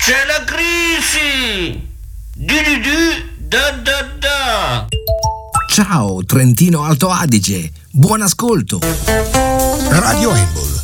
C'è la crisi! Da. Ciao Trentino Alto Adige, buon ascolto. Radio Embol